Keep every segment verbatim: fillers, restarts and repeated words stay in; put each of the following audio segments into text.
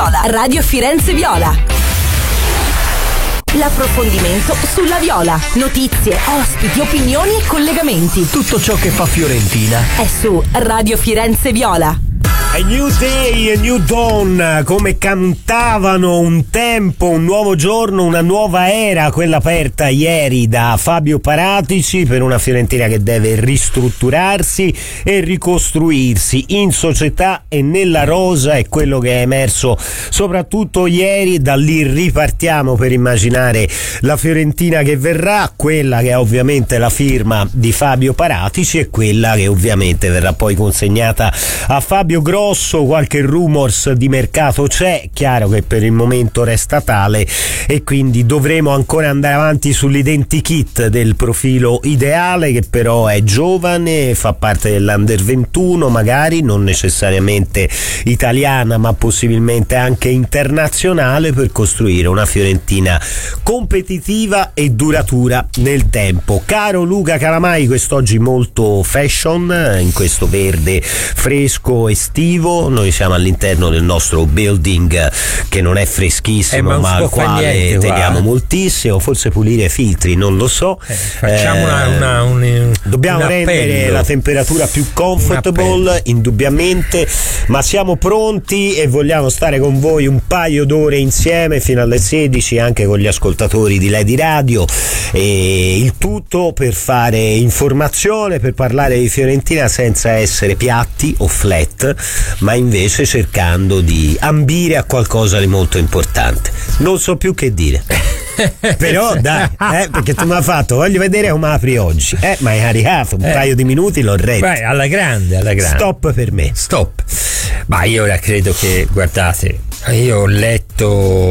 Viola. Radio Firenze Viola. L'approfondimento sulla Viola. Notizie, ospiti, opinioni e collegamenti. Tutto ciò che fa Fiorentina è su Radio Firenze Viola. A new day, a new dawn, come cantavano un tempo, un nuovo giorno, una nuova era, quella aperta ieri da Fabio Paratici per una Fiorentina che deve ristrutturarsi e ricostruirsi in società e nella rosa, è quello che è emerso soprattutto ieri. Da lì ripartiamo per immaginare la Fiorentina che verrà, quella che è ovviamente la firma di Fabio Paratici e quella che ovviamente verrà poi consegnata a Fabio Grosso. Qualche rumors di mercato c'è, chiaro che per il momento resta tale e quindi dovremo ancora andare avanti sull'identikit del profilo ideale, che però è giovane, fa parte dell'Under ventuno, magari non necessariamente italiana ma possibilmente anche internazionale, per costruire una Fiorentina competitiva e duratura nel tempo. Caro Luca Calamai, quest'oggi molto fashion, in questo verde fresco estivo. Noi siamo all'interno del nostro building che non è freschissimo, eh, ma, ma al quale niente, teniamo qua. moltissimo. Forse pulire i filtri, non lo so. Eh, facciamo eh, una, una, un, dobbiamo un rendere la temperatura più comfortable, indubbiamente, ma siamo pronti e vogliamo stare con voi un paio d'ore insieme fino alle sedici, anche con gli ascoltatori di Lady Radio, e il tutto per fare informazione, per parlare di Fiorentina senza essere piatti o flat, ma invece cercando di ambire a qualcosa di molto importante. Non so più che dire. Però dai, eh, perché tu mi hai fatto, voglio vedere come apri oggi, eh, ma hai caricato un eh. paio di minuti, l'ho retto. Vai, alla grande, alla grande. Stop per me. Stop. Ma io ora credo che, guardate, io ho letto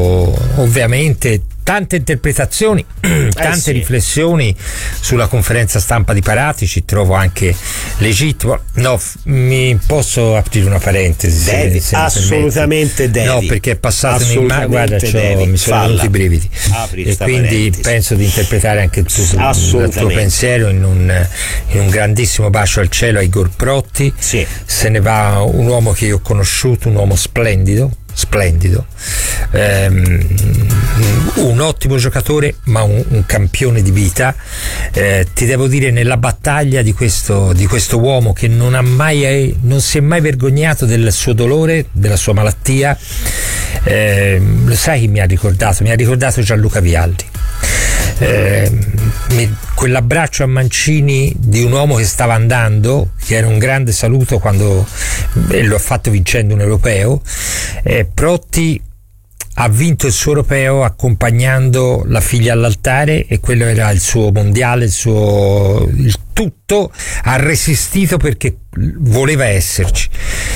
ovviamente tante interpretazioni, tante eh sì. riflessioni sulla conferenza stampa di Paratici, trovo anche legittimo. No, mi posso aprire una parentesi? Devi, se, se assolutamente devi. No, perché è passato in immagine, guarda, mi sono venuti i brividi. Apri e quindi parentesi. Penso di interpretare anche tu, il tuo pensiero in un, in un grandissimo bacio al cielo a Igor Protti. Sì. Se ne va un uomo che io ho conosciuto, un uomo splendido. splendido ehm, un ottimo giocatore ma un, un campione di vita. Eh, ti devo dire, nella battaglia di questo, di questo uomo che non ha mai non si è mai vergognato del suo dolore, della sua malattia, eh, lo sai chi mi ha ricordato? Mi ha ricordato Gianluca Vialli. Eh, mi, quell'abbraccio a Mancini di un uomo che stava andando, che era un grande saluto quando eh, lo ha fatto vincendo un europeo. eh, Protti ha vinto il suo europeo accompagnando la figlia all'altare e quello era il suo mondiale, il suo il tutto, ha resistito perché voleva esserci.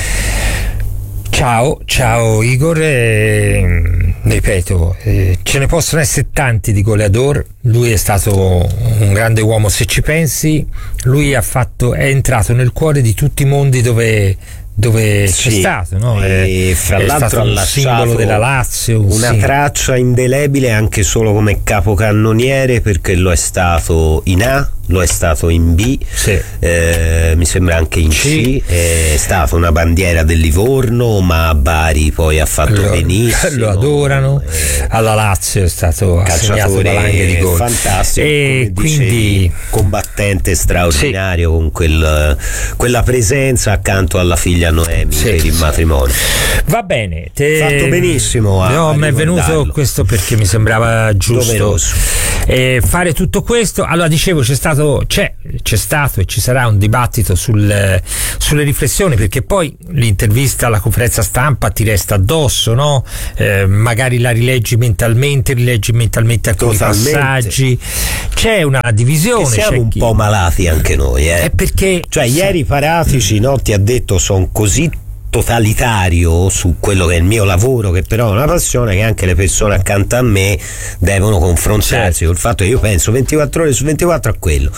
Ciao, ciao Igor, eh, ripeto, eh, ce ne possono essere tanti di goleador. Lui è stato un grande uomo, se ci pensi, lui ha fatto, è entrato nel cuore di tutti i mondi dove dove sì, c'è stato, no? E è, fra è l'altro stato un simbolo della Lazio, una sì. traccia indelebile anche solo come capocannoniere, perché lo è stato in A, lo è stato in B, sì. eh, mi sembra anche in C, C. È stata una bandiera del Livorno, ma a Bari poi ha fatto lo, benissimo, lo adorano, eh, alla Lazio è stato assegnato valanghe di gol, fantastico, e quindi dicevi, combattente straordinario, sì. con quel, quella presenza accanto alla figlia Noemi, sì, per il sì. matrimonio. Va bene, te... fatto benissimo. A, no, mi è venuto questo perché mi sembrava giusto eh, fare tutto questo. Allora, dicevo, c'è stato c'è, c'è stato e ci sarà un dibattito sul, sulle riflessioni, perché poi l'intervista alla conferenza stampa ti resta addosso, no? Eh, magari la rileggi mentalmente, rileggi mentalmente alcuni Totalmente. passaggi. C'è una divisione. Che siamo c'è un chi... po' malati anche noi, eh? È perché cioè ieri Paratici, no, ti ha detto sono così totalitario su quello che è il mio lavoro, che però è una passione, che anche le persone accanto a me devono confrontarsi certo. col fatto che io penso ventiquattro ore su ventiquattro a quello.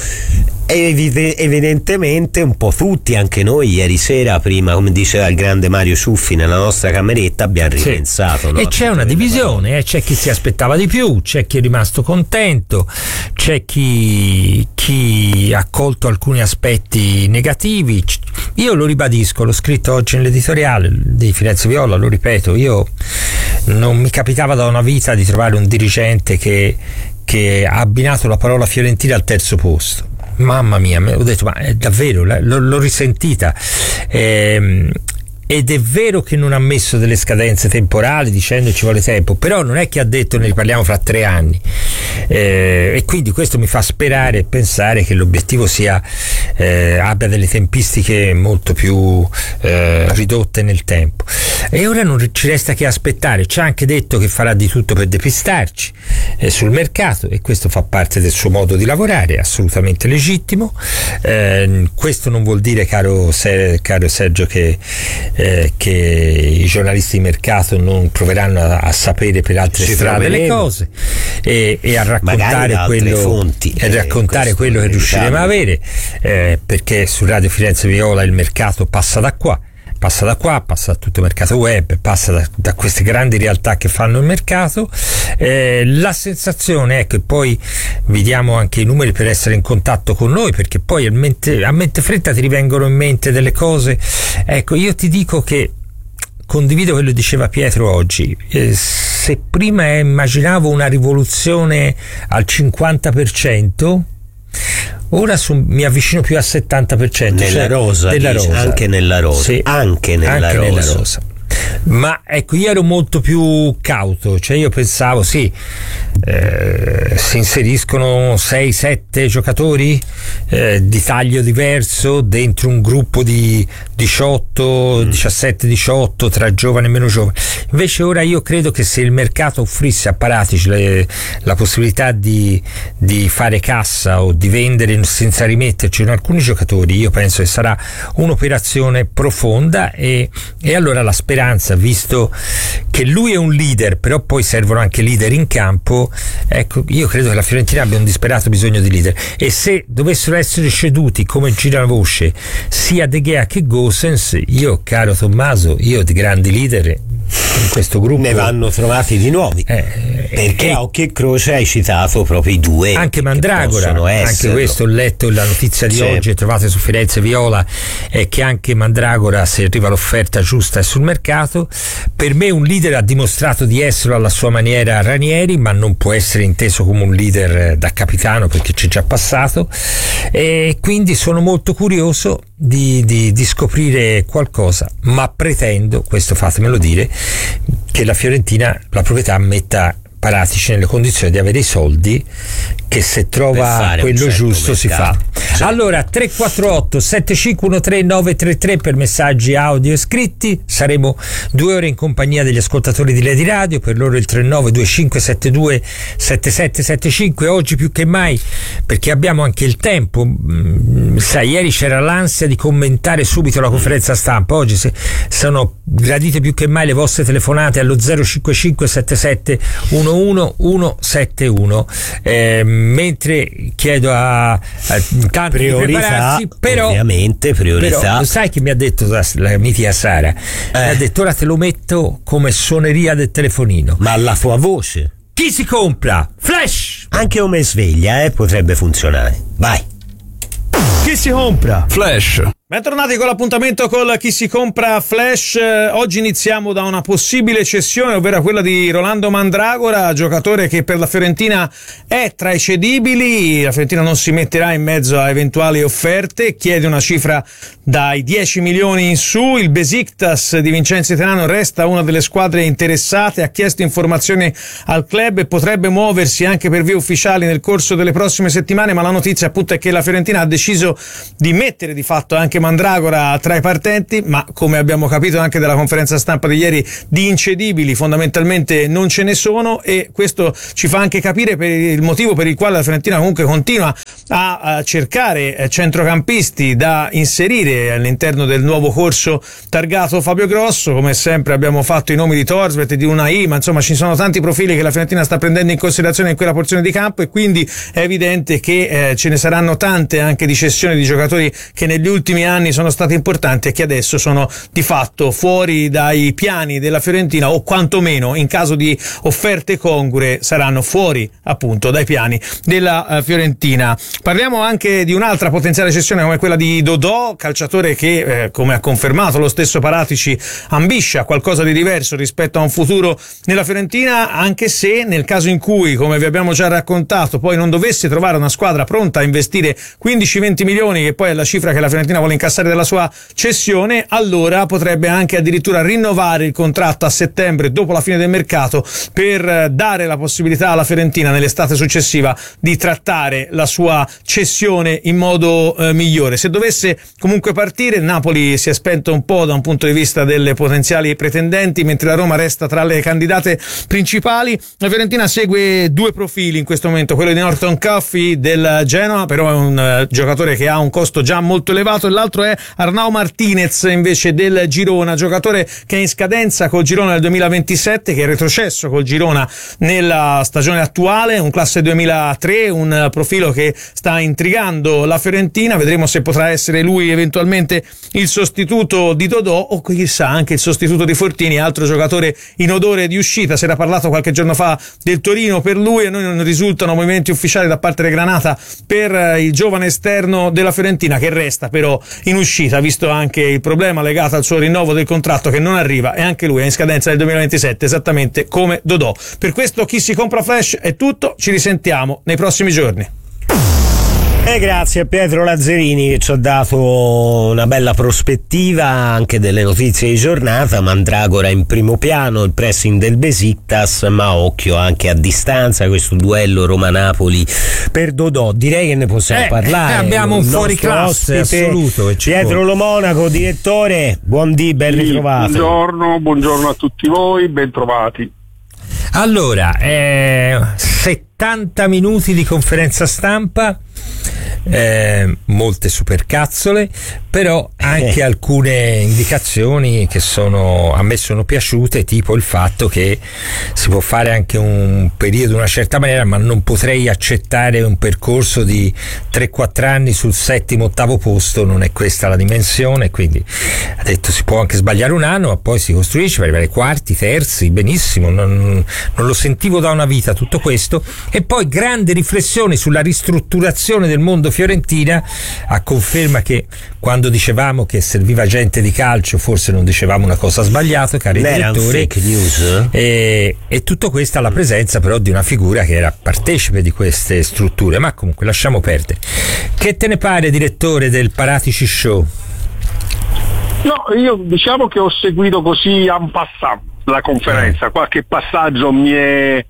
E evidentemente un po' tutti, anche noi ieri sera, prima, come diceva il grande Mario Ciuffi, nella nostra cameretta abbiamo ripensato, sì. no? E c'è una divisione, eh? C'è chi si aspettava di più, c'è chi è rimasto contento, c'è chi, chi ha colto alcuni aspetti negativi. Io lo ribadisco, l'ho scritto oggi nell'editoriale di Firenze Viola, lo ripeto, io non mi capitava da una vita di trovare un dirigente che, che ha abbinato la parola Fiorentina al terzo posto. Mamma mia, ho detto, ma è davvero, l'ho, l'ho risentita. Ehm, ed è vero che non ha messo delle scadenze temporali dicendo ci vuole tempo, però non è che ha detto ne riparliamo fra tre anni, eh, e quindi questo mi fa sperare e pensare che l'obiettivo sia eh, abbia delle tempistiche molto più eh, ridotte nel tempo. E ora non ci resta che aspettare. Ci ha anche detto che farà di tutto per depistarci eh, sul mercato, e questo fa parte del suo modo di lavorare, assolutamente legittimo. Eh, questo non vuol dire, caro, Ser- caro Sergio, che Eh, che i giornalisti di mercato non proveranno a, a sapere per altre Ci strade troveremo. le cose e, e a raccontare quello, fonti, e raccontare eh, quello che riusciremo a avere, eh, perché su Radio Firenze Viola il mercato passa da qua passa da qua, passa da tutto il mercato web, passa da, da queste grandi realtà che fanno il mercato. Eh, la sensazione è che poi vi diamo anche i numeri per essere in contatto con noi, perché poi a mente, a mente fretta ti rivengono in mente delle cose. Ecco, io ti dico che condivido quello che diceva Pietro oggi. Eh, se prima immaginavo una rivoluzione al cinquanta per cento, ora su, mi avvicino più al settanta per cento. Nella cioè, rosa, nella dice, rosa. anche nella rosa, sì, anche, nella, anche rosa. nella rosa. Ma ecco, io ero molto più cauto, cioè io pensavo sì, eh, si inseriscono sei sette giocatori eh, di taglio diverso dentro un gruppo di diciotto, diciassette diciotto tra giovani e meno giovani. Invece ora io credo che se il mercato offrisse a Paratici le, la possibilità di, di fare cassa o di vendere senza rimetterci in alcuni giocatori, io penso che sarà un'operazione profonda, e, e allora la speranza, visto che lui è un leader, però poi servono anche leader in campo, ecco, io credo che la Fiorentina abbia un disperato bisogno di leader, e se dovessero essere ceduti, come gira la voce, sia De Gea che Gosens, io, caro Tommaso, io di grandi leader in questo gruppo ne vanno trovati di nuovi, eh, perché eh, a occhio e croce hai citato proprio i due, anche Mandragora, anche questo ho letto la notizia di sì. oggi, trovate su Firenze Viola, è che anche Mandragora, se arriva l'offerta giusta, è sul mercato. Per me un leader ha dimostrato di esserlo alla sua maniera Ranieri, ma non può essere inteso come un leader da capitano, perché c'è già passato, e quindi sono molto curioso di, di, di scoprire qualcosa, ma pretendo, questo fatemelo dire, che la Fiorentina, la proprietà, metta Paratici nelle condizioni di avere i soldi, che se trova quello certo giusto mercato. Si fa. Certo. Allora tre quattro otto sette cinque uno tre nove tre tre per messaggi audio e scritti. Saremo due ore in compagnia degli ascoltatori di Lady Radio, per loro il tre nove due cinque sette due sette sette sette cinque. Oggi più che mai, perché abbiamo anche il tempo, sai, ieri c'era l'ansia di commentare subito la conferenza stampa, oggi se sono gradite più che mai le vostre telefonate allo zero cinque cinque sette sette uno uno uno sette uno, eh, mentre chiedo a, a tanti priorità, di prepararsi, però ovviamente priorità. Però, lo sai che mi ha detto la, la mitica Sara? Eh. Mi ha detto ora te lo metto come suoneria del telefonino, ma alla tua voce. Chi si compra? Flash! Anche come sveglia, eh, potrebbe funzionare. Vai. Chi si compra? Flash. Bentornati con l'appuntamento col Chi si compra Flash. Oggi iniziamo da una possibile cessione, ovvero quella di Rolando Mandragora, giocatore che per la Fiorentina è tra i cedibili. La Fiorentina non si metterà in mezzo a eventuali offerte, chiede una cifra dai dieci milioni in su. Il Besiktas di Vincenzo Italiano resta una delle squadre interessate, ha chiesto informazioni al club e potrebbe muoversi anche per vie ufficiali nel corso delle prossime settimane, ma la notizia appunto è che la Fiorentina ha deciso di mettere di fatto anche Mandragora tra i partenti, ma come abbiamo capito anche dalla conferenza stampa di ieri, di incedibili fondamentalmente non ce ne sono, e questo ci fa anche capire per il motivo per il quale la Fiorentina comunque continua a, a cercare centrocampisti da inserire all'interno del nuovo corso targato Fabio Grosso. Come sempre abbiamo fatto i nomi di Torsvet e di Unai, ma insomma ci sono tanti profili che la Fiorentina sta prendendo in considerazione in quella porzione di campo, e quindi è evidente che eh, ce ne saranno tante anche di cessioni di giocatori che negli ultimi ultimi anni sono stati importanti e che adesso sono di fatto fuori dai piani della Fiorentina, o quantomeno in caso di offerte congrue saranno fuori appunto dai piani della uh, Fiorentina. Parliamo anche di un'altra potenziale cessione come quella di Dodò, calciatore che eh, come ha confermato lo stesso Paratici ambisce a qualcosa di diverso rispetto a un futuro nella Fiorentina, anche se nel caso in cui, come vi abbiamo già raccontato, poi non dovesse trovare una squadra pronta a investire quindici venti milioni, che poi è la cifra che la Fiorentina vuole incassare dalla sua cessione, allora potrebbe anche addirittura rinnovare il contratto a settembre dopo la fine del mercato per dare la possibilità alla Fiorentina nell'estate successiva di trattare la sua cessione in modo eh, migliore. Se dovesse comunque partire, il Napoli si è spento un po' da un punto di vista delle potenziali pretendenti, mentre la Roma resta tra le candidate principali. La Fiorentina segue due profili in questo momento, quello di Norton Coffey del Genoa, però è un uh, giocatore che ha un costo già molto elevato, e l'altro è Arnau Martinez invece del Girona, giocatore che è in scadenza col Girona nel duemilaventisette, che è retrocesso col Girona nella stagione attuale, un classe duemilatré, un profilo che sta intrigando la Fiorentina. Vedremo se potrà essere lui eventualmente il sostituto di Dodò, o chissà anche il sostituto di Fortini, altro giocatore in odore di uscita. Si era parlato qualche giorno fa del Torino per lui, e noi non risultano movimenti ufficiali da parte del Granata per il giovane esterno della Fiorentina, che resta però in uscita, visto anche il problema legato al suo rinnovo del contratto che non arriva, e anche lui è in scadenza nel duemilaventisette, esattamente come Dodò. Per questo Chi si compra Flash è tutto, ci risentiamo nei prossimi giorni. E grazie a Pietro Lazzarini che ci ha dato una bella prospettiva anche delle notizie di giornata. Mandragora in primo piano, il pressing del Besiktas, ma occhio anche a distanza questo duello Roma-Napoli per Dodò. Direi che ne possiamo eh, parlare. Abbiamo un fuoriclasse assoluto. Pietro Lo Monaco, direttore, buon dì, ben ritrovato. Buongiorno, buongiorno a tutti voi, ben trovati. Allora, eh, settanta minuti di conferenza stampa, eh, molte supercazzole, però anche eh. alcune indicazioni che sono, a me sono piaciute, tipo il fatto che si può fare anche un periodo in una certa maniera, ma non potrei accettare un percorso di tre quattro anni sul settimo ottavo posto, non è questa la dimensione, quindi ha detto si può anche sbagliare un anno, ma poi si costruisce per arrivare ai quarti, terzi, benissimo, non, non lo sentivo da una vita tutto questo. E poi grande riflessione sulla ristrutturazione del mondo Fiorentina, a conferma che quando dicevamo che serviva gente di calcio forse non dicevamo una cosa sbagliata, cari direttori, fake news. E, e tutto questo alla presenza però di una figura che era partecipe di queste strutture, ma comunque lasciamo perdere. Che te ne pare, direttore, del Paratici Show? No, io diciamo che ho seguito così en passant la conferenza, qualche passaggio mi è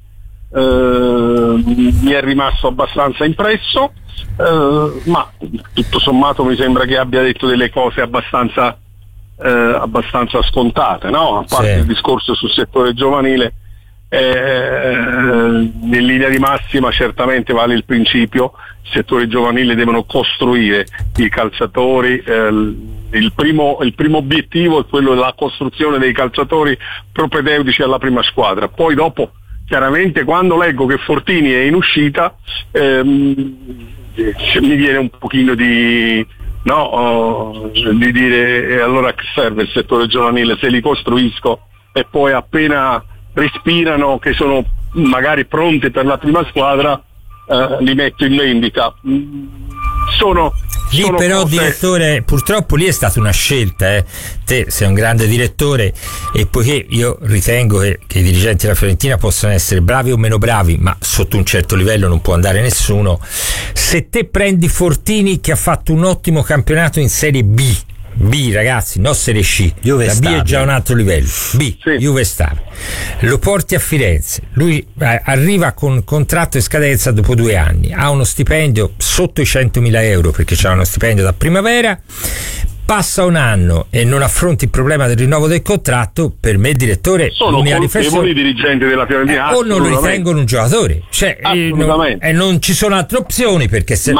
Uh, mi è rimasto abbastanza impresso, uh, ma tutto sommato mi sembra che abbia detto delle cose abbastanza uh, abbastanza scontate, no? A parte sì. il discorso sul settore giovanile, eh, in linea di massima certamente vale il principio: il settore giovanile devono costruire i calciatori, eh, il primo, il primo obiettivo è quello della costruzione dei calciatori propedeutici alla prima squadra. Poi dopo, chiaramente, quando leggo che Fortini è in uscita, ehm, mi viene un pochino di no oh, di dire e allora che serve il settore giovanile se li costruisco e poi appena respirano che sono magari pronti per la prima squadra eh, li metto in vendita. Sono Lì sono però cose... direttore, purtroppo lì è stata una scelta, eh. Te sei un grande direttore, e poiché io ritengo che, che i dirigenti della Fiorentina possano essere bravi o meno bravi, ma sotto un certo livello non può andare nessuno, se te prendi Fortini che ha fatto un ottimo campionato in Serie B, B ragazzi, no Serie C, Juve la B Stabile. è già un altro livello, B, sì. Juve Stabile, lo porti a Firenze, lui eh, arriva con contratto e scadenza dopo due anni, ha uno stipendio sotto i centomila euro perché c'ha uno stipendio da primavera, passa un anno e non affronti il problema del rinnovo del contratto. Per me, direttore, sono colpevoli i dirigenti della Fiorentina, eh, o non lo ritengono un giocatore, cioè eh, non, eh, non ci sono altre opzioni, perché se ma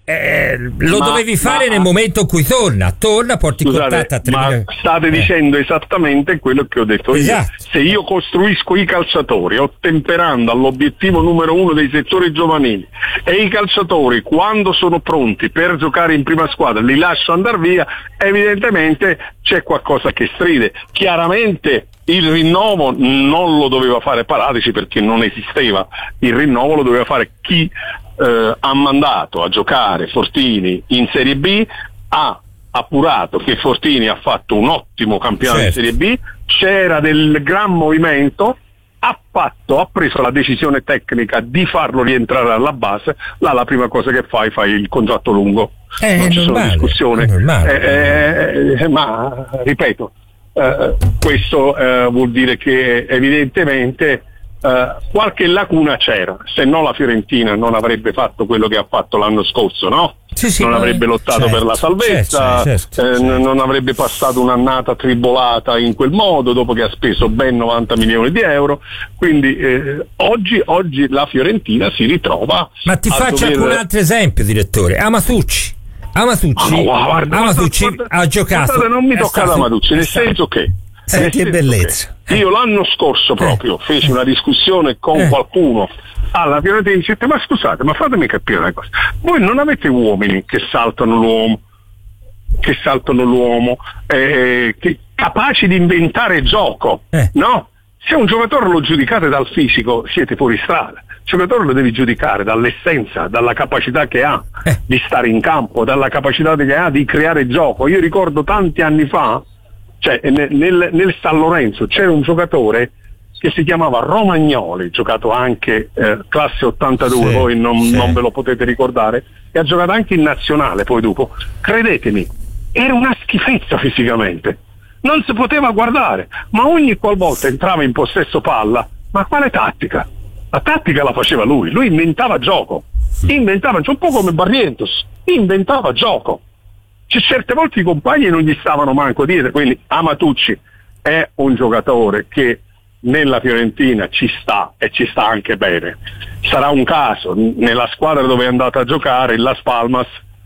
eh, lo ma, dovevi fare ma, nel momento in cui torna, torna, porti scusate, contatto a tre ma milioni. state eh. dicendo esattamente quello che ho detto esatto. io. Se io costruisco i calciatori ottemperando all'obiettivo numero uno dei settori giovanili e i calciatori quando sono pronti per giocare in prima squadra li lascio andare via, evidentemente c'è qualcosa che stride. Chiaramente il rinnovo non lo doveva fare Paratici perché non esisteva, il rinnovo lo doveva fare chi eh, ha mandato a giocare Fortini in Serie B, ha appurato che Fortini ha fatto un ottimo campionato certo. in Serie B, c'era del gran movimento, ha fatto, ha preso la decisione tecnica di farlo rientrare alla base, là la prima cosa che fai, fai il contratto lungo, eh, non ci normale, sono discussioni, eh, eh, ma ripeto, eh, questo eh, vuol dire che evidentemente eh, qualche lacuna c'era, se no la Fiorentina non avrebbe fatto quello che ha fatto l'anno scorso, no? Sì, sì, non avrebbe lottato certo, per la salvezza, certo, certo, eh, certo. non avrebbe passato un'annata tribolata in quel modo dopo che ha speso ben novanta milioni di euro, quindi eh, oggi, oggi la Fiorentina si ritrova. Ma ti faccio dover... anche un altro esempio, direttore. Amatucci Amatucci, oh, guarda, Amatucci guarda, ha giocato. Guardate, non mi è toccate stato, Amatucci, nel senso che Eh, nel che senso bellezza. che io l'anno scorso proprio eh. feci una discussione con eh. qualcuno alla Fiorentina e dicete: ma scusate, ma fatemi capire una cosa, voi non avete uomini che saltano l'uomo che saltano l'uomo eh, che, capaci di inventare gioco, eh. no? Se un giocatore lo giudicate dal fisico siete fuori strada, il giocatore lo devi giudicare dall'essenza, dalla capacità che ha eh. di stare in campo, dalla capacità che ha di creare gioco. Io ricordo tanti anni fa, cioè nel, nel, nel San Lorenzo c'era un giocatore che si chiamava Romagnoli, giocato anche eh, classe ottantadue, sì, voi non, sì. non ve lo potete ricordare, e ha giocato anche in nazionale poi dopo. Credetemi, era una schifezza fisicamente, non si poteva guardare, ma ogni qualvolta entrava in possesso palla, ma quale tattica? La tattica la faceva lui, lui inventava gioco, inventava, un po' come Barrientos, inventava gioco. C'è certe volte i compagni non gli stavano manco dietro, quindi Amatucci è un giocatore che nella Fiorentina ci sta e ci sta anche bene. Sarà un caso nella squadra dove è andato a giocare, il Las Palmas,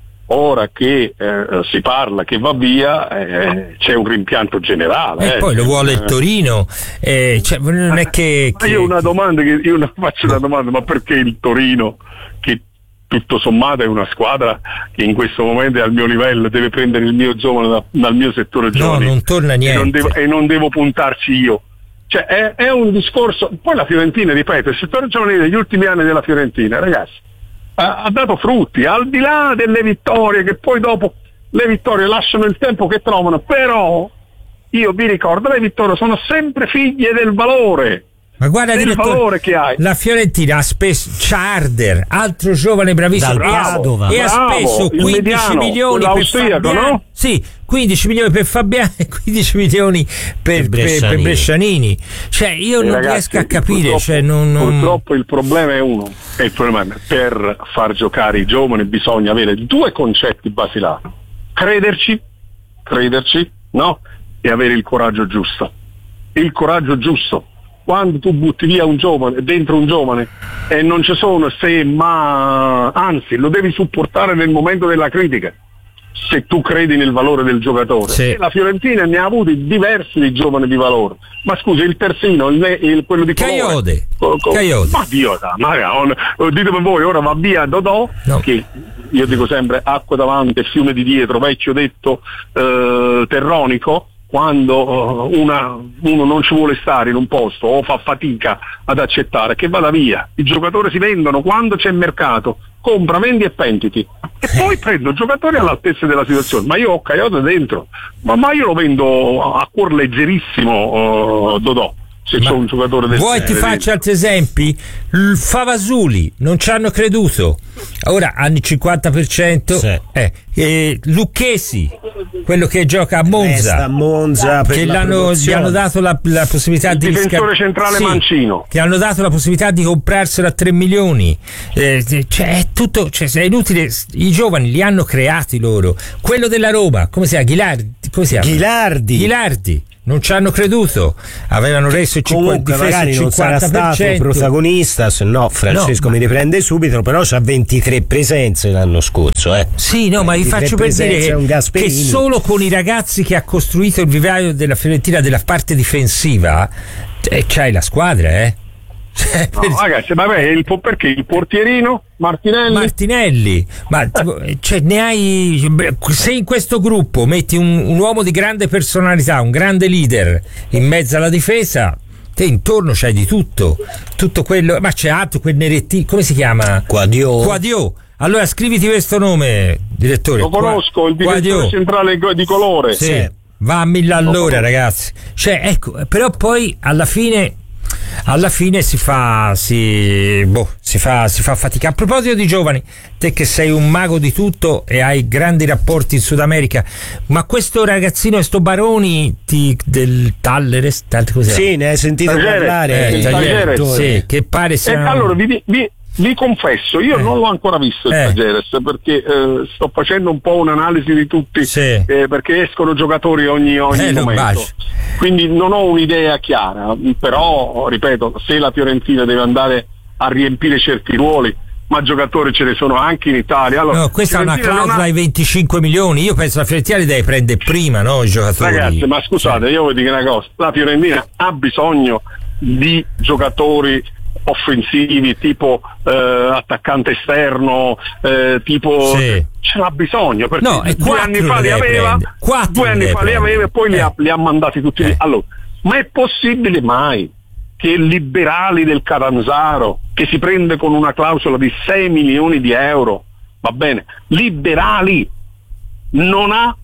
ora che eh, si parla che va via, eh, c'è un rimpianto generale. E eh. poi lo vuole il Torino, eh, cioè, non è che, Ma che... io una domanda che io una, faccio una domanda, ma perché il Torino, che tutto sommato è una squadra che in questo momento è al mio livello, deve prendere il mio giovane da, dal mio settore giovane, no, non torna niente, e non devo, e non devo puntarci io? Cioè è, è un discorso. Poi la Fiorentina, ripeto, il settore giovanile degli ultimi anni della Fiorentina, ragazzi, ha, ha dato frutti, al di là delle vittorie, che poi dopo le vittorie lasciano il tempo che trovano, però io vi ricordo, le vittorie sono sempre figlie del valore. Ma guarda, del valore che hai. La Fiorentina ha speso Charder, altro giovane bravissimo, Dal Padova. e ha Bravo, speso il quindici mediano, milioni per Fabiani, no? sì, quindici milioni per Fabiani e quindici milioni per, per, Brescianini. per Brescianini. Cioè io Eh, non ragazzi, riesco a capire, purtroppo, cioè, non, non... purtroppo il problema è uno, e il problema è per far giocare i giovani bisogna avere due concetti basilari: crederci, crederci, no? E avere il coraggio giusto. Il coraggio giusto. Quando tu butti via un giovane, dentro un giovane, e non ci sono se ma, anzi lo devi supportare nel momento della critica, se tu credi nel valore del giocatore. Sì. E la Fiorentina ne ha avuti diversi di giovani di valore. Ma scusa, il terzino, il, il, quello di colore, Caiode. co- co- Caiode. ma Dio, ma on, ditemi voi, ora va via Dodò, No. che io dico sempre acqua davanti e fiume di dietro, vecchio detto eh, terronico. Quando una, uno non ci vuole stare in un posto o fa fatica ad accettare, che vada via. I giocatori si vendono quando c'è mercato, compra, vendi e pentiti, e poi prendo giocatori all'altezza della situazione. Ma io ho Caiode dentro, ma, ma io lo vendo a cuor leggerissimo, uh, Dodò, se Ma c'è un giocatore del vuoi ti faccio altri esempi? Il Favasuli non ci hanno creduto, ora hanno il cinquanta per cento. Sì. eh, eh, Lucchesi, quello che gioca a Monza, Resta a Monza per che la l'hanno, gli promozione. hanno dato la, la possibilità Il di difensore centrale Mancino. che hanno dato la possibilità di comprarselo a tre milioni. Eh, cioè è tutto, cioè, è inutile, i giovani li hanno creati loro. Quello della Roma, come si chiama? Ghilardi, come si chiama? Ghilardi. Ghilardi. non ci hanno creduto, avevano reso il comunque magari non sarà stato protagonista, se no Francesco no, mi riprende subito, però c'ha ventitré presenze l'anno scorso, eh. Sì, no, ma vi faccio per dire che solo con i ragazzi che ha costruito il vivaio della Fiorentina della parte difensiva eh, c'hai la squadra, eh. No, ragazzi, vabbè, il, perché il portierino Martinelli Martinelli ma cioè, ne hai, se in questo gruppo metti un, un uomo di grande personalità, un grande leader in mezzo alla difesa, te intorno c'hai di tutto, tutto quello, ma c'è altro, quel nerettino, come si chiama? Quadio. Quadio. Allora scriviti questo nome, direttore. Lo conosco, il direttore Quadio. Centrale di colore. Sì, sì. Va a mille all'ora, ragazzi. Cioè, ecco, però poi alla fine alla fine si fa si, boh, si fa si fa fatica. A proposito di giovani, te che sei un mago di tutto e hai grandi rapporti in Sud America, ma questo ragazzino, questo Baroni ti, del Talleres, cos'è? Sì, ne hai sentito Tagliere, parlare, eh, Tagliere, sì, che pare sia eh, allora vi, vi, vi confesso, io eh. non l'ho ancora visto il eh. Tagliere, perché eh, sto facendo un po' un'analisi di tutti, sì. eh, perché escono giocatori ogni, ogni eh, momento, quindi non ho un'idea chiara, però ripeto, se la Fiorentina deve andare a riempire certi ruoli, ma giocatori ce ne sono anche in Italia. Allora, no, questa è una clausola ha... ai venticinque milioni, io penso la Fiorentina li deve prendere prima, no, i giocatori. Ragazzi, ma scusate, io vi dico una cosa, la Fiorentina ha bisogno di giocatori offensivi tipo eh, attaccante esterno, eh, tipo sì. ce l'ha bisogno, perché no, due anni fa li aveva due anni fa li aveva e poi eh. li, ha, li ha mandati tutti eh. lì. Allora, ma è possibile mai che Liberali del Catanzaro, che si prende con una clausola di sei milioni di euro, va bene, Liberali non ha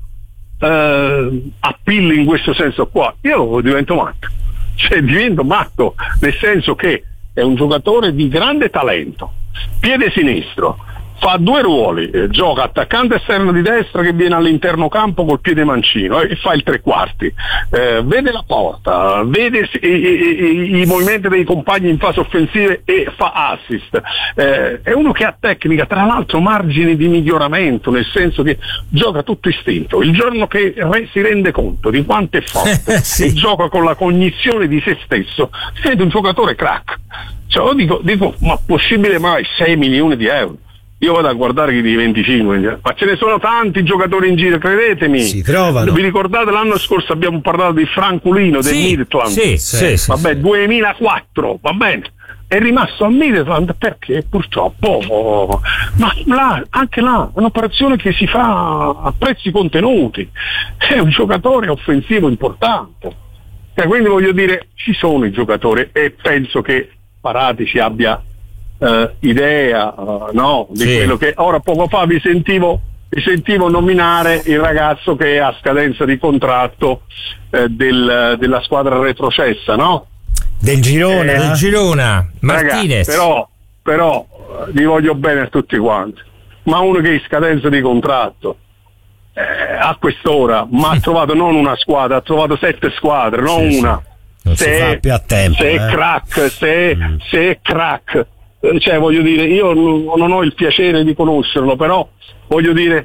eh, appeal in questo senso qua? Io divento matto, cioè divento matto, nel senso che è un giocatore di grande talento, piede sinistro, fa due ruoli, eh, gioca attaccante esterno di destra che viene all'interno campo col piede mancino e fa il tre quarti, eh, vede la porta, vede i, i, i movimenti dei compagni in fase offensiva e fa assist, eh, è uno che ha tecnica, tra l'altro margini di miglioramento, nel senso che gioca tutto istinto, il giorno che re, si rende conto di quanto è forte sì. e gioca con la cognizione di se stesso, diventa un giocatore crack. Cioè, io dico, dico ma possibile mai sei milioni di euro? Io vado a guardare chi di venticinque, ma ce ne sono tanti giocatori in giro, credetemi. Si trovano. Vi ricordate l'anno scorso abbiamo parlato di Franculino del sì, Midtjylland? Sì, sì, sì, vabbè, sì. duemilaquattro, va bene. È rimasto al Midtjylland perché purtroppo, oh, ma là, anche là, è un'operazione che si fa a prezzi contenuti. È un giocatore offensivo importante. E quindi voglio dire, ci sono i giocatori e penso che Paratici abbia Uh, idea uh, no, di sì. quello che ora poco fa vi sentivo vi sentivo nominare il ragazzo che è a scadenza di contratto uh, del, della squadra retrocessa, no? Del Girona, eh, del Girona Martinez. Ragazzi, però però uh, li voglio bene a tutti quanti, ma uno che è in scadenza di contratto eh, a quest'ora ma ha trovato non una squadra, ha trovato sette squadre, non sì, una sì. Non se si fa più a tempo, se eh. è crack se, mm. se è crack cioè voglio dire, io non ho il piacere di conoscerlo, però voglio dire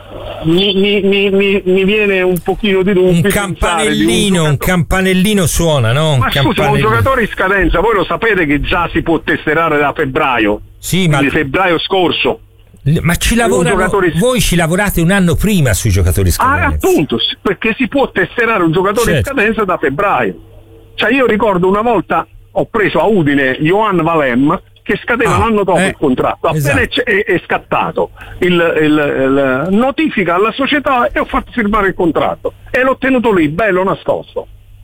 mi, mi, mi, mi viene un pochino di dubbio. Un campanellino, un, un campanellino suona, no? Un ma scusa, un giocatore in scadenza, voi lo sapete che già si può tesserare da febbraio, sì, ma febbraio scorso. Ma ci lavorano, giocatore... voi ci lavorate un anno prima sui giocatori scadenza. Ah, appunto, perché si può tesserare un giocatore certo. in scadenza da febbraio. Cioè io ricordo una volta ho preso a Udine Johan Valem che scadeva ah, l'anno dopo eh, il contratto, appena esatto. è, è scattato il, il, il notifica alla società e ho fatto firmare il contratto e l'ho tenuto lì bello nascosto,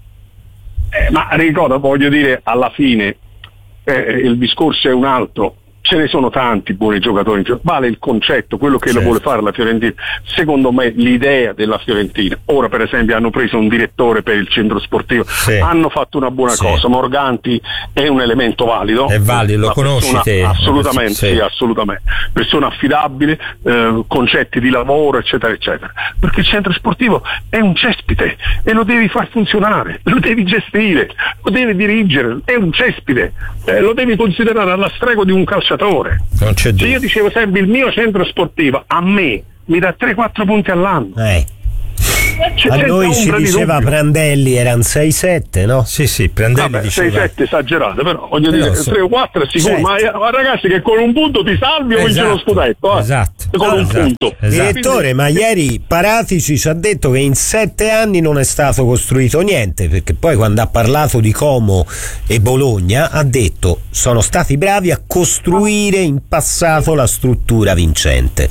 eh, ma ricordo, voglio dire, alla fine eh, il discorso è un altro, ce ne sono tanti buoni giocatori, vale il concetto, quello che certo. lo vuole fare la Fiorentina, secondo me l'idea della Fiorentina, ora per esempio hanno preso un direttore per il centro sportivo, sì. hanno fatto una buona sì. cosa, Morganti è un elemento valido, è valido, lo conosci te? Assolutamente, sì. sì, assolutamente, persona affidabile, eh, concetti di lavoro eccetera eccetera, perché il centro sportivo è un cespite e lo devi far funzionare, lo devi gestire, lo devi dirigere, è un cespite, eh, lo devi considerare alla stregua di un calciatore. Non c'è cioè io dicevo sempre il mio centro sportivo a me mi dà tre quattro punti all'anno eh. C'è A noi ci diceva Prandelli erano sei sette, no? Sì, sì, Prandelli Vabbè, diceva sei sette esagerato, però voglio Però dire so- tre o quattro è sicuro, Certo. ma, eh, ma ragazzi che con un punto ti salvi o vinci Esatto, lo scudetto, eh? esatto. Con un Esatto, punto. esatto. Direttore, ma ieri Paratici ci ha detto che in sette anni non è stato costruito niente, perché poi quando ha parlato di Como e Bologna ha detto sono stati bravi a costruire in passato la struttura vincente.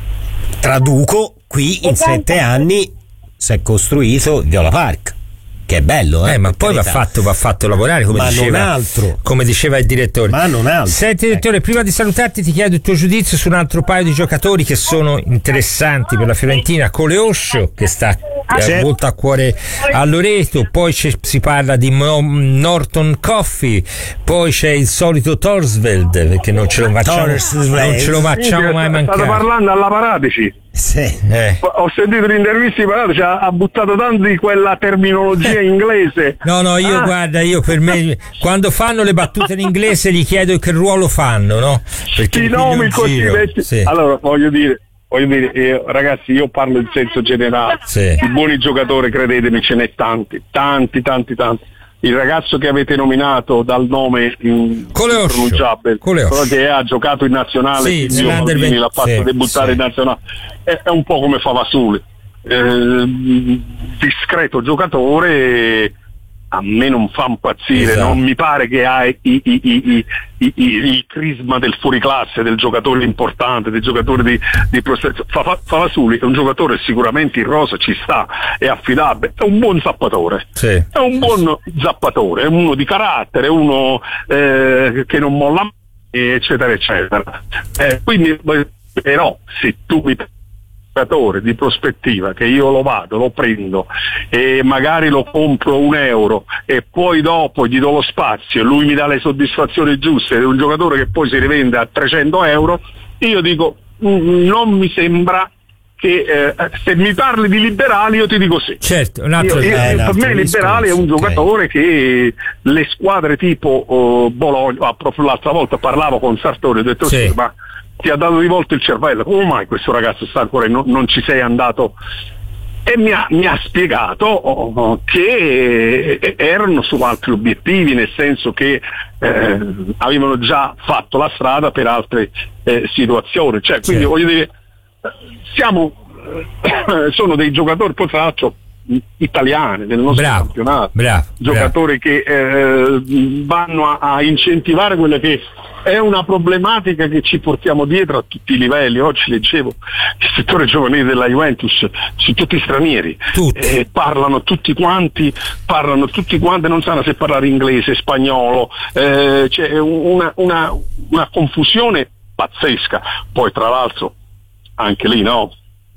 Traduco, qui in sette anni si è costruito il Viola Park, che è bello, eh, Eh, ma per poi va carità. fatto, va fatto lavorare, come Ma non diceva, altro. come diceva il direttore. Ma non altro. Senti, direttore, prima di salutarti ti chiedo il tuo giudizio su un altro paio di giocatori che sono interessanti per la Fiorentina. Coleoscio, che sta eh, C'è. molto a cuore a Loreto, poi c'è- si parla di Mo- Norton Coffey, poi c'è il solito Torsveld, perché non ce lo facciamo, Torsveld. non ce lo facciamo mai State mancare. parlando alla Paratici. Sì. Eh. Ho sentito l'intervista di Paratici, ha, ha buttato tanto di quella terminologia inglese. No, no, io Ah. guarda, io per me quando fanno le battute in inglese gli chiedo che ruolo fanno, no? Perché I mi nomi piglio un così giro. vecchi. Sì. Allora voglio dire voglio dire io, ragazzi, io parlo in senso generale. Sì. Di buoni giocatori, credetemi, ce n'è tanti tanti tanti tanti. Il ragazzo che avete nominato dal nome in- Coleoscio. impronunciabile, Coleoscio. però che ha giocato in nazionale, Sì, Silvio nell'Under Maldini venti. l'ha fatto Sì, debuttare sì. in nazionale, è, è un po' come Favasuli, eh, discreto giocatore, a me non fa impazzire, Esatto. non mi pare che ha i, i, i, i, i, i- il crisma del fuoriclasse, del giocatore importante, del giocatore di, di prospettiva. Fa- Favasuli è un giocatore sicuramente in rosa, ci sta, è affidabile, è un buon zappatore, Sì. è un buon zappatore, è uno di carattere, uno eh, che non molla mai, eccetera eccetera. Eh, quindi però se tu mi di prospettiva che io lo vado, lo prendo e magari lo compro un euro e poi dopo gli do lo spazio e lui mi dà le soddisfazioni giuste ed è un giocatore che poi si rivende a trecento euro, io dico mm, non mi sembra che eh, se mi parli di liberali io ti dico sì. Certo, un altro Io- io- Eh, un per altro me liberali è un discorso, giocatore che le squadre tipo oh, Bologna, ah, proprio l'altra volta parlavo con Sartori, ho detto Sì. sì, ma ti ha dato di volta il cervello, come mai questo ragazzo sta ancora e non, non ci sei andato? E mi ha, mi ha spiegato oh, oh, che eh, erano su altri obiettivi, nel senso che eh, avevano già fatto la strada per altre eh, situazioni, cioè quindi Sì. voglio dire siamo eh, sono dei giocatori poi tra l'altro italiani del nostro Bravo, campionato, bravo, giocatori che eh, vanno a, a incentivare quella che è una problematica che ci portiamo dietro a tutti i livelli. Oggi leggevo il settore giovanile della Juventus, sono tutti stranieri, Tutti. eh, parlano tutti quanti, parlano tutti quanti, non sanno se parlare inglese, spagnolo, eh, c'è una, una, una confusione pazzesca. Poi tra l'altro anche lì no,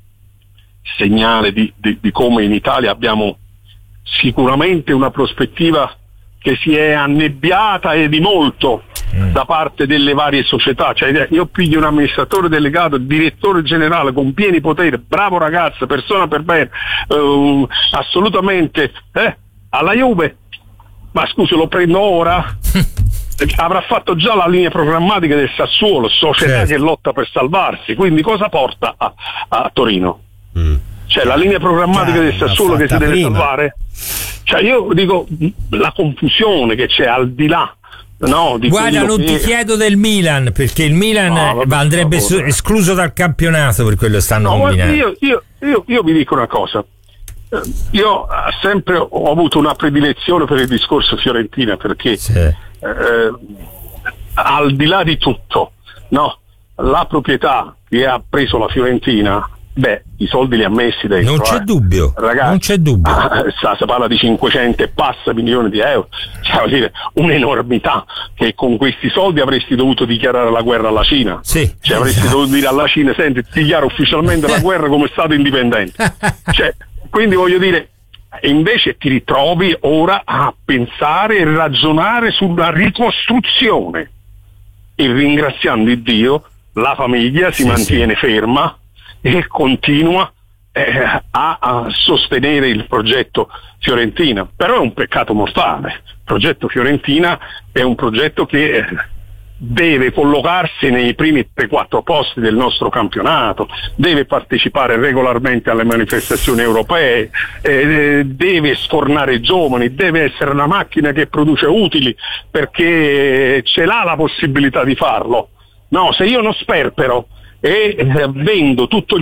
segnale di, di, di come in Italia abbiamo sicuramente una prospettiva che si è annebbiata e di molto mm. da parte delle varie società, cioè io piglio un amministratore delegato, direttore generale con pieni poteri, bravo ragazzo, persona per bene, uh, assolutamente eh, alla Juve, ma scusi lo prendo ora? Avrà fatto già la linea programmatica del Sassuolo, società certo. che lotta per salvarsi, quindi cosa porta a, a Torino? Mm. Cioè la linea programmatica Chiaro, del Sassuolo che si deve prima. salvare? Cioè io dico la confusione che c'è al di là. No, di Guarda, non che... ti chiedo del Milan, perché il Milan no, vabbè, andrebbe su- escluso dal campionato per quello stanno no, combinando. io, io, io, io vi dico una cosa. Io sempre ho avuto una predilezione per il discorso Fiorentina, perché Sì. eh, al di là di tutto, no, la proprietà che ha preso la Fiorentina, beh, i soldi li ha messi dentro. Non c'è eh. dubbio, Ragazzi, non c'è dubbio. ah, si parla di cinquecento e passa milioni di euro, cioè vuol dire un'enormità, che con questi soldi avresti dovuto dichiarare la guerra alla Cina. Sì, cioè avresti esatto. dovuto dire alla Cina: senti, dichiaro ufficialmente la guerra come Stato indipendente. Cioè, quindi voglio dire, e invece ti ritrovi ora a pensare e ragionare sulla ricostruzione, e ringraziando il Dio la famiglia si sì, mantiene sì. ferma e continua eh, a, a sostenere il progetto Fiorentina. Però è un peccato mortale. Il progetto Fiorentina è un progetto che eh, deve collocarsi nei primi tre quattro posti del nostro campionato, deve partecipare regolarmente alle manifestazioni europee, eh, deve sfornare i giovani, deve essere una macchina che produce utili, perché ce l'ha la possibilità di farlo. No, se io non sperpero e eh, vendo tutto il